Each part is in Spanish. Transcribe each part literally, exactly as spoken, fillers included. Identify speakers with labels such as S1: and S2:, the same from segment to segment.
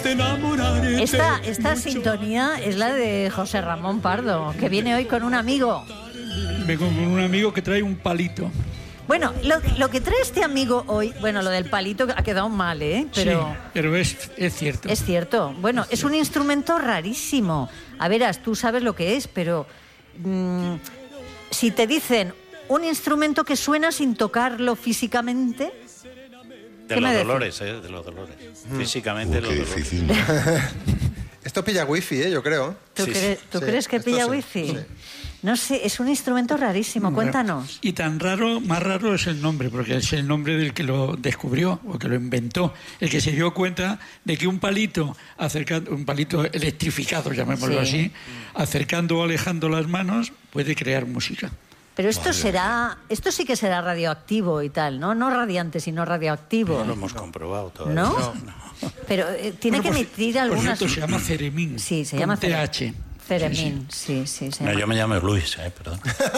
S1: Esta, esta sintonía es la de José Ramón Pardo, que viene hoy con un amigo.
S2: Vengo con un amigo que trae un palito.
S1: Bueno, lo, lo que trae este amigo hoy, bueno, lo del palito ha quedado mal, ¿eh? Pero,
S2: sí, pero es, es cierto.
S1: Es cierto. Bueno, es, es un instrumento rarísimo. A verás, tú sabes lo que es, pero mmm, si te dicen un instrumento que suena sin tocarlo físicamente...
S3: De los dolores, ¿eh? De los dolores. Mm. Físicamente, uh, los dolores. Difícil.
S4: Esto pilla wifi, ¿eh? Yo creo.
S1: ¿Tú,
S4: sí,
S1: cre-
S4: sí.
S1: ¿tú
S4: sí.
S1: crees que
S4: Esto
S1: pilla
S4: sí,
S1: wifi?
S4: Sí.
S1: No sé, es un instrumento rarísimo. Cuéntanos.
S2: Y tan raro, más raro es el nombre, porque es el nombre del que lo descubrió o que lo inventó, el que se dio cuenta de que un palito, acercando, un palito electrificado, llamémoslo sí. así, acercando o alejando las manos, puede crear música.
S1: Pero esto Madre será, esto sí que será radioactivo y tal, ¿no? No radiante, sino radioactivo.
S3: No lo hemos comprobado todavía.
S1: ¿No?
S3: no.
S1: Pero eh, tiene bueno, que emitir
S2: por,
S1: algunas...
S2: Por cierto, se llama ceremín.
S1: Sí, se
S2: con
S1: llama
S2: T H.
S1: Ceremín, sí, sí. sí se
S3: no,
S1: llama.
S3: yo me llamo Luis, eh, perdón.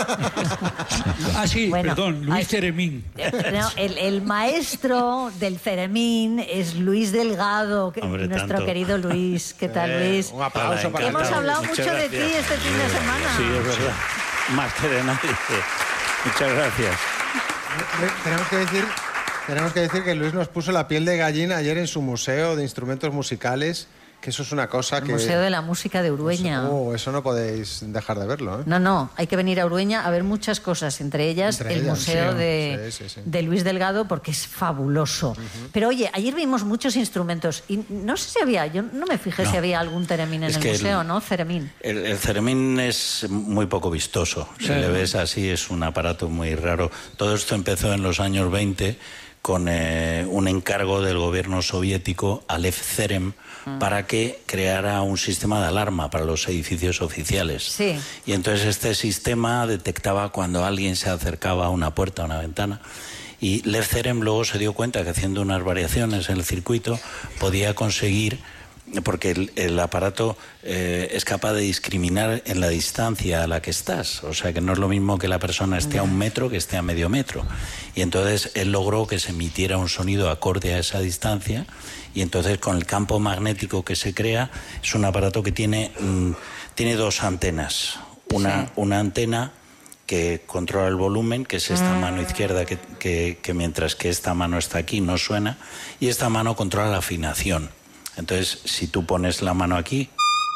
S2: ah, sí, bueno, perdón, Luis hay, Ceremín.
S1: No, el, el maestro del Ceremín es Luis Delgado, que, Hombre, nuestro tanto. querido Luis. ¿Qué tal, eh, Luis?
S4: Un aplauso para
S1: Hemos
S4: todos.
S1: hablado
S3: Muchas
S1: mucho
S3: gracias.
S1: de ti este fin de semana.
S3: Sí, es verdad. Más que de nadie. Muchas gracias.
S4: Tenemos que decir, tenemos que decir que Luis nos puso la piel de gallina ayer en su museo de instrumentos musicales, que eso es una cosa
S1: el
S4: que...
S1: Museo de la Música de Urueña.
S4: Oh, eso no podéis dejar de verlo, ¿eh?
S1: No, no, hay que venir a Urueña a ver muchas cosas, entre ellas entre el ellas, Museo sí, de, sí, sí, sí. de Luis Delgado, porque es fabuloso. Uh-huh. Pero oye, ayer vimos muchos instrumentos y no sé si había, yo no me fijé no. si había algún Ceremín en es el museo, el, ¿no? Ceremín.
S3: El, el Ceremín es muy poco vistoso. Si sí. le ves así, es un aparato muy raro. Todo esto empezó en los años veinte con eh, un encargo del gobierno soviético a Lev Cerem para que creara un sistema de alarma para los edificios oficiales.
S1: Sí.
S3: Y entonces este sistema detectaba cuando alguien se acercaba a una puerta, a una ventana. Y Lev Cerem luego se dio cuenta que haciendo unas variaciones en el circuito podía conseguir, porque el, el aparato eh, es capaz de discriminar en la distancia a la que estás. O sea, que no es lo mismo que la persona esté a un metro que esté a medio metro. Y entonces él logró que se emitiera un sonido acorde a esa distancia. Y entonces con el campo magnético que se crea, es un aparato que tiene, mmm, tiene dos antenas. Una, sí. una antena que controla el volumen, que es esta mano izquierda, que, que, que mientras que esta mano está aquí no suena. Y esta mano controla la afinación. Entonces, si tú pones la mano aquí...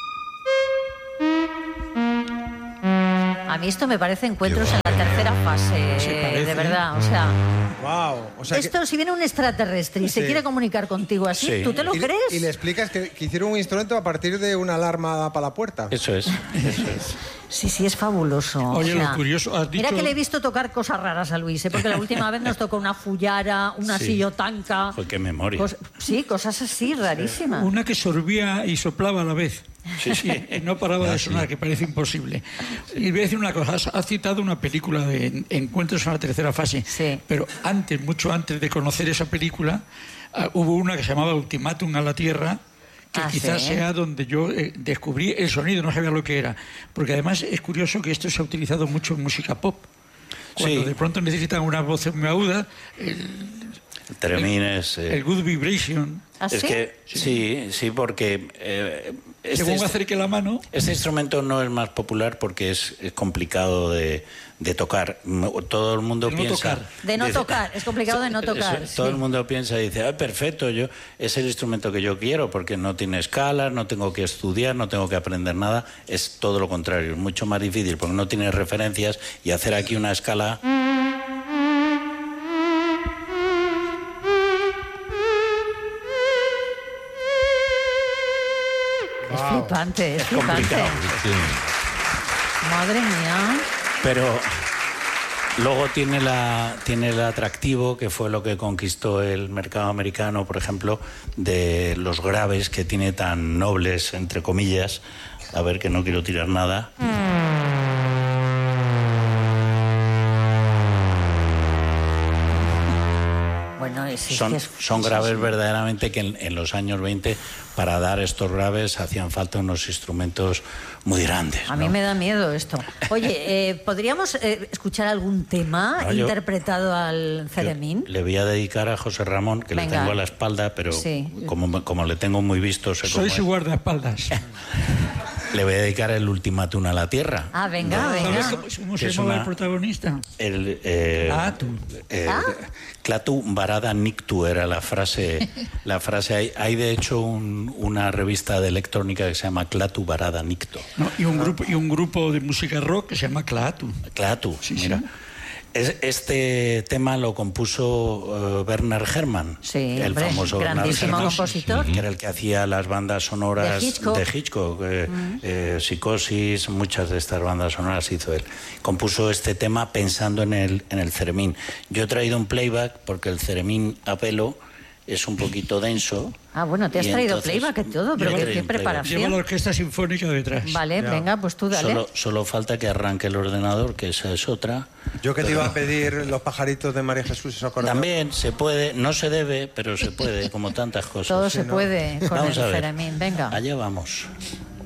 S1: A mí esto me parece encuentros en la tercera fase,
S2: sí, parece,
S1: de verdad, o sea...
S4: Wow. O sea
S1: esto,
S4: que...
S1: si viene un extraterrestre y sí. se quiere comunicar contigo así, sí. ¿tú te lo
S4: y,
S1: crees?
S4: Y le explicas que, que hicieron un instrumento a partir de una alarma para la puerta.
S3: Eso es, eso es.
S1: Sí, sí, es fabuloso.
S2: Oye,
S1: o sea,
S2: lo curioso, has dicho...
S1: Mira que le he visto tocar cosas raras a Luis, ¿eh? Porque la última vez nos tocó una fullara, una
S3: sí.
S1: sillotanca...
S3: Joder, qué memoria.
S1: Cos... Sí, cosas así, rarísimas.
S2: Una que sorbía y soplaba a la vez.
S3: Sí, sí.
S2: Y no paraba de sonar, que parece imposible. Y voy a decir una cosa, has, has citado una película de Encuentros en la tercera fase,
S1: sí.
S2: pero antes, mucho antes de conocer esa película, uh, hubo una que se llamaba Ultimátum a la Tierra, que ah, quizás ¿sí? sea donde yo eh, descubrí el sonido, no sabía lo que era. Porque además es curioso que esto se ha utilizado mucho en música pop. Cuando sí. de pronto necesitan una voz muy aguda, el,
S3: Termines,
S2: el, eh, el good vibration.
S1: ¿Ah,
S3: es
S1: sí?
S3: que sí, sí, porque eh, este,
S2: según acerque la mano.
S3: Este instrumento no es más popular porque es, es complicado de, de tocar. Todo el mundo
S2: de no
S3: piensa
S2: tocar.
S1: de no
S3: dice,
S1: tocar, es complicado de no tocar.
S3: Es, todo
S1: sí.
S3: el mundo piensa y dice, ah, perfecto, yo es el instrumento que yo quiero porque no tiene escalas, no tengo que estudiar, no tengo que aprender nada. Es todo lo contrario, es mucho más difícil porque no tiene referencias y hacer aquí una escala.
S1: Es flipante, es, es flipante.
S3: Sí.
S1: Madre mía.
S3: Pero luego tiene, la, tiene el atractivo, que fue lo que conquistó el mercado americano, por ejemplo, de los graves que tiene tan nobles, entre comillas. A ver, que no quiero tirar nada.
S1: Bueno, es,
S3: son,
S1: es,
S3: son graves sí, verdaderamente, que en, en los años veinte, para dar estos graves, hacían falta unos instrumentos muy grandes.
S1: A
S3: ¿no?
S1: mí me da miedo esto. Oye, eh, ¿podríamos eh, escuchar algún tema no, interpretado al Ceremín?
S3: Le voy a dedicar a José Ramón, que Venga. le tengo a la espalda, pero sí. como, como le tengo muy visto... Sé
S2: Soy su guardaespaldas.
S3: Le voy a dedicar el Ultimátum a la Tierra.
S1: Ah, venga, venga.
S2: ¿Sabes cómo se llama el protagonista?
S3: El, eh,
S2: Clatu.
S3: Eh, ¿Ah? Clatu Barada Nictu era la frase. La frase hay, hay de hecho un, una revista de electrónica que se llama Clatu Barada Nicto.
S2: No, y, un grupo, y un grupo de música rock que se llama Clatu.
S3: Clatu,
S2: sí,
S3: mira.
S2: Sí.
S3: Este tema lo compuso uh, Werner Herrmann,
S1: sí,
S3: el
S1: hombre,
S3: famoso
S1: grandísimo
S3: Werner
S1: compositor,
S3: que era el que hacía las bandas sonoras
S1: de Hitchcock,
S3: de Hitchcock eh, mm. eh, Psicosis, muchas de estas bandas sonoras hizo él. Compuso este tema pensando en el, en el Ceremín. Yo he traído un playback porque el Ceremín a pelo es un poquito denso.
S1: Ah, bueno, te has traído entonces, playback y todo, pero qué, qué preparación.
S2: Lleva la orquesta sinfónica detrás.
S1: Vale, ya. Venga, pues tú dale.
S3: Solo, solo falta que arranque el ordenador, que esa es otra.
S4: Yo que te iba a pedir los pajaritos de María Jesús, eso
S3: también se puede, no se debe, pero se puede, como tantas cosas.
S1: Todo
S3: sí,
S1: se
S3: ¿no?
S1: puede con
S3: vamos
S1: el
S3: a ver.
S1: Ceremín, venga.
S3: Allá vamos.